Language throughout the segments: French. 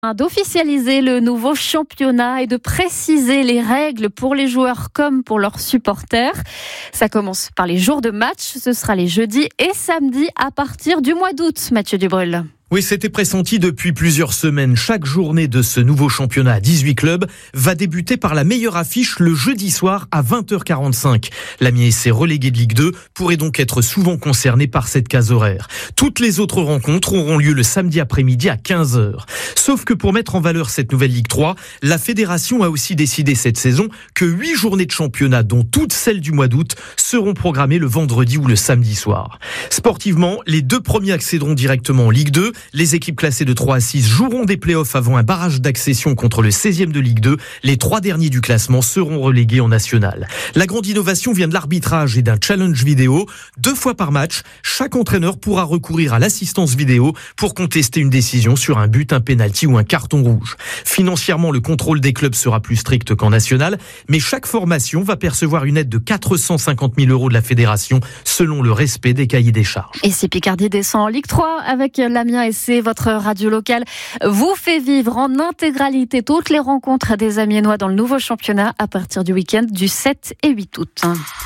D'officialiser le nouveau championnat et de préciser les règles pour les joueurs comme pour leurs supporters. Ça commence par les jours de match, ce sera les jeudis et samedis à partir du mois d'août, Mathieu Dubrul. Oui, c'était pressenti depuis plusieurs semaines. Chaque journée de ce nouveau championnat à 18 clubs va débuter par la meilleure affiche le jeudi soir à 20h45. L'Amiens SC relégué de Ligue 2 pourrait donc être souvent concerné par cette case horaire. Toutes les autres rencontres auront lieu le samedi après-midi à 15h. Sauf que pour mettre en valeur cette nouvelle Ligue 3, la fédération a aussi décidé cette saison que 8 journées de championnat, dont toutes celles du mois d'août, seront programmées le vendredi ou le samedi soir. Sportivement, les 2 premiers accéderont directement en Ligue 2. Les équipes classées de 3 à 6 joueront des playoffs avant un barrage d'accession contre le 16e de Ligue 2. Les 3 derniers du classement seront relégués en national. La grande innovation vient de l'arbitrage et d'un challenge vidéo. 2 fois par match, chaque entraîneur pourra recourir à l'assistance vidéo pour contester une décision sur un but, un pénalty ou un carton rouge. Financièrement, le contrôle des clubs sera plus strict qu'en national, mais chaque formation va percevoir une aide de 450 000 € de la fédération selon le respect des cahiers des charges. Et si Picardie descend en Ligue 3 avec l'Amiens SC, votre radio locale vous fait vivre en intégralité toutes les rencontres des Amiénois dans le nouveau championnat à partir du week-end du 7 et 8 août.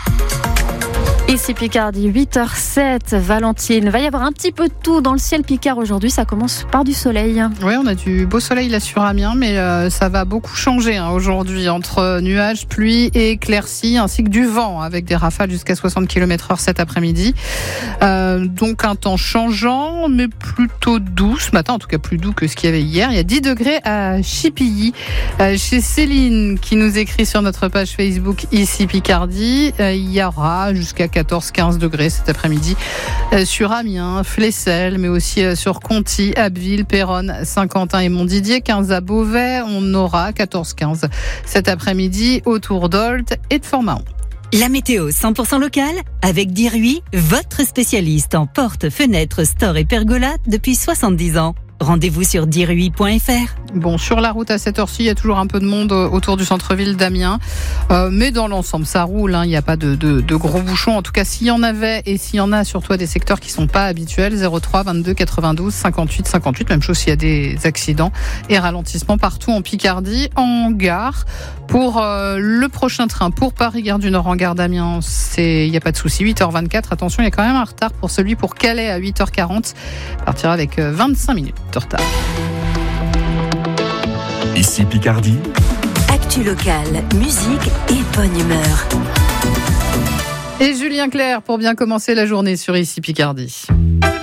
Ici Picardie, 8h07, Valentine. Va y avoir un petit peu de tout dans le ciel picard aujourd'hui. Ça commence par du soleil. Oui, on a du beau soleil là sur Amiens, mais ça va beaucoup changer aujourd'hui entre nuages, pluie et éclaircies, ainsi que du vent avec des rafales jusqu'à 60 km/h cet après-midi. Donc un temps changeant, mais plutôt doux ce matin, en tout cas plus doux que ce qu'il y avait hier. Il y a 10 degrés à Chipilly. Chez Céline qui nous écrit sur notre page Facebook ici Picardie, il y aura jusqu'à 14-15 degrés cet après-midi sur Amiens, Flesselles, mais aussi sur Conty, Abbeville, Péronne, Saint-Quentin et Montdidier. 15 à Beauvais, on aura 14-15 cet après-midi autour d'Olt et de Fort-Mahon. La météo 100% locale avec Diruy, votre spécialiste en portes, fenêtres, stores et pergolas depuis 70 ans. Rendez-vous sur diruy.fr. Bon, sur la route à cette heure-ci, il y a toujours un peu de monde autour du centre-ville d'Amiens. Mais dans l'ensemble, ça roule. Il n'y a pas de gros bouchons. En tout cas, s'il y en avait et s'il y en a surtout à des secteurs qui ne sont pas habituels, 03 22 92 58 58. Même chose s'il y a des accidents et ralentissements partout en Picardie. En gare, pour le prochain train pour Paris, gare du Nord en gare d'Amiens, il n'y a pas de souci. 8h24. Attention, il y a quand même un retard pour celui pour Calais à 8h40. Partira avec 25 minutes de retard. Ici Picardie. Actu locale, musique et bonne humeur. Et Julien Clerc pour bien commencer la journée sur Ici Picardie.